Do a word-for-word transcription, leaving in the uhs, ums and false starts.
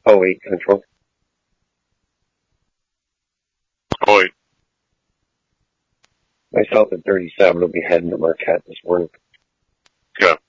oh eight Central. Oh eight. Myself at thirty-seven will be heading to Marquette this morning. Yeah.